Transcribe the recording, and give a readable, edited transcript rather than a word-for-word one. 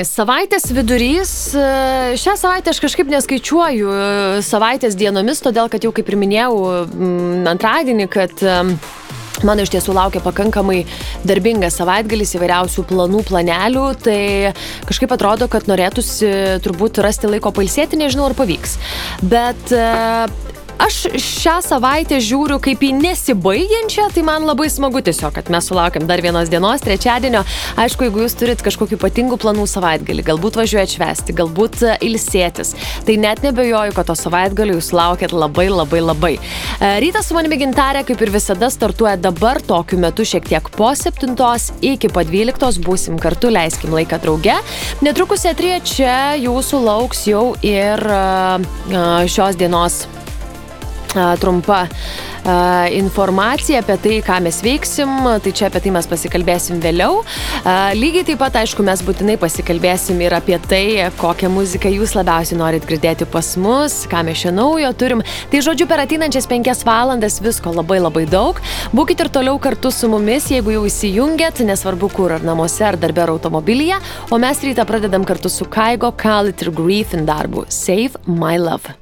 Savaitės vidurys, šią savaitę aš kažkaip neskaičiuoju savaitės dienomis, todėl kad jau kaip ir minėjau antradienį, kad mano iš tiesų laukia pakankamai darbingas savaitgalis, įvairiausių planelių, tai kažkaip atrodo, kad norėtųsi turbūt rasti laiko pailsėti, nežinau ar pavyks. Bet aš šią savaitę žiūriu kaip į nesibaigiančią, tai man labai smagu tiesiog, kad mes sulaukiam dar vienos dienos, trečiadienio. Aišku, jeigu jūs turit kažkokių ypatingų planų savaitgalį, galbūt važiuojat švęsti, galbūt ilsėtis, tai net nebejoju, kad to savaitgalio jūs laukiat labai. Rytas su manimi Gintarė, kaip ir visada, startuoja dabar tokiu metu šiek tiek po 7 iki po 12, būsim kartu, leiskim laiką drauge. Netrukus eteryje čia jūsų lauks jau ir šios dienos trumpa informacija apie tai, ką mes veiksim, tai čia apie tai mes pasikalbėsim vėliau. Lygiai taip pat, aišku, mes būtinai pasikalbėsim ir apie tai, kokią muziką jūs labiausiai norit girdėti pas mus, ką mes čia naujo turim. Tai žodžiu, per ateinančias 5 valandas visko labai daug. Būkit ir toliau kartu su mumis, jeigu jau įsijungėt, nesvarbu kur, ar namuose, ar darbe, ar automobilyje, o mes rytą pradedam kartu su Kaigo, Khalid ir Griffin darbu Save My Love.